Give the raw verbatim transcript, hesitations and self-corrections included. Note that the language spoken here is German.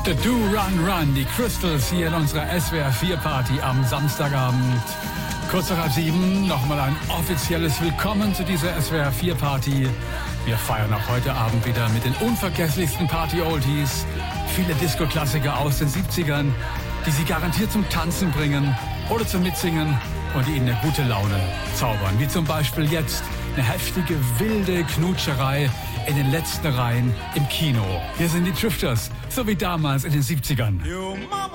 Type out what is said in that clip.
The Do Run Run, die Crystals hier in unserer S W R vier Party am Samstagabend. Kurz nach halb sieben, nochmal ein offizielles Willkommen zu dieser S W R vier Party. Wir feiern auch heute Abend wieder mit den unvergesslichsten Party-Oldies. Viele Disco-Klassiker aus den siebzigern, die Sie garantiert zum Tanzen bringen oder zum Mitsingen und die Ihnen eine gute Laune zaubern. Wie zum Beispiel jetzt eine heftige, wilde Knutscherei in den letzten Reihen im Kino. Hier sind die Drifters, so wie damals in den siebzigern.